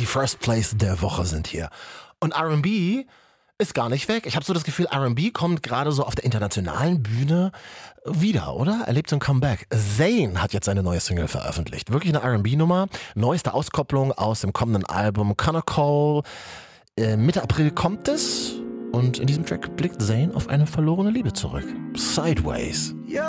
First Place der Woche sind hier. Und R&B ist gar nicht weg. Ich habe so das Gefühl, R&B kommt gerade so auf der internationalen Bühne wieder, oder? Erlebt so ein Comeback. Zayn hat jetzt seine neue Single veröffentlicht. Wirklich eine R&B-Nummer. Neueste Auskopplung aus dem kommenden Album Connor Cole. Mitte April kommt es. Und in diesem Track blickt Zayn auf eine verlorene Liebe zurück. Sideways.